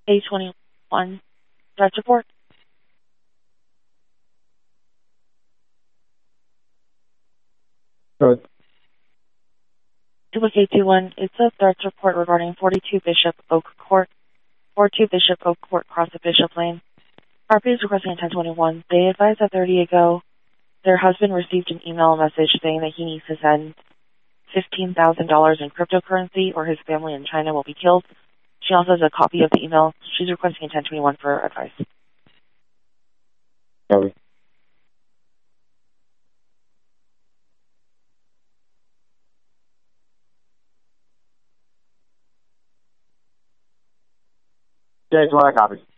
A21, direct report. Good. It was A21. It's a threats report regarding 42 Bishop Oak Court, 42 Bishop Oak Court, across the Bishop Lane. Property is requesting a 1021. They advised that 30 ago, their husband received an email message saying that he needs to send $15,000 in cryptocurrency or his family in China will be killed. She also has a copy of the email. She's requesting a 1021 for advice. Copy. Jay, 20 copy.